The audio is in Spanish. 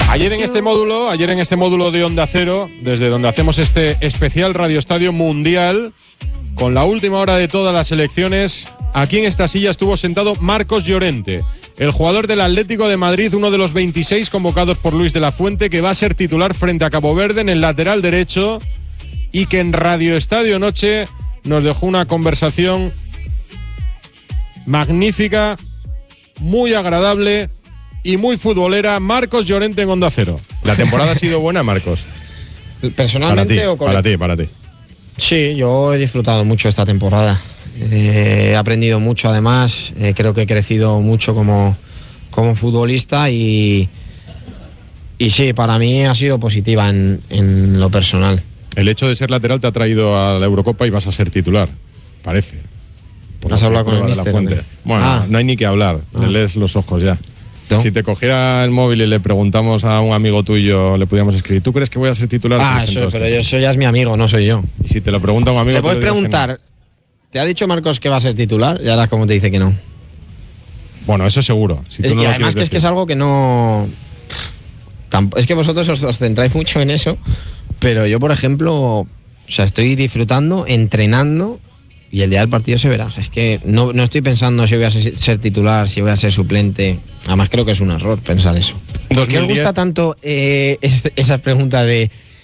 Ayer en este módulo de Onda Cero, desde donde hacemos este especial Radio Estadio Mundial, con la última hora de todas las elecciones, aquí en esta silla estuvo sentado Marcos Llorente, el jugador del Atlético de Madrid, uno de los 26 convocados por Luis de la Fuente, que va a ser titular frente a Cabo Verde en el lateral derecho y que en Radio Estadio Noche nos dejó una conversación magnífica, muy agradable y muy futbolera. Marcos Llorente en Onda Cero. ¿La temporada ha sido buena, Marcos? ¿Personalmente o para ti? Sí, yo he disfrutado mucho esta temporada. He aprendido mucho, además. Creo que he crecido mucho como futbolista y sí, para mí ha sido positiva en lo personal. El hecho de ser lateral te ha traído a la Eurocopa y vas a ser titular, parece. ¿Has hablado con el míster? Bueno, no hay ni que hablar, le lees los ojos ya. ¿No? Si te cogiera el móvil y le preguntamos a un amigo tuyo, le podíamos escribir, ¿tú crees que voy a ser titular? Pero eso ya es mi amigo, no soy yo. Y si te lo pregunta un amigo... ¿Le puedes preguntar, no? ¿Te ha dicho Marcos que va a ser titular? Y ahora como te dice que no. Bueno, eso seguro. Si tú no lo además que es que es algo que no... Es que vosotros os centráis mucho en eso, pero yo, por ejemplo, estoy disfrutando, entrenando, y el día del partido se verá. O sea, es que no estoy pensando si voy a ser titular, si voy a ser suplente. Además creo que es un error pensar eso. ¿Por qué os gusta tanto esa pregunta de